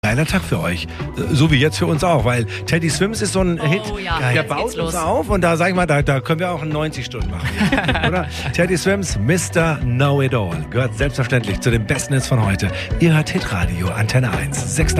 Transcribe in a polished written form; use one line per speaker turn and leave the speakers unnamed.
Geiler Tag für euch. So wie jetzt für uns auch, weil Teddy Swims ist so ein Hit,
ja,
der baut uns auf und da sag ich mal, da können wir auch 90 Stunden machen. Oder? Teddy Swims, Mr. Know It All, gehört selbstverständlich zu den besten Hits von heute. Ihr hört Hitradio, Antenne 1, 6.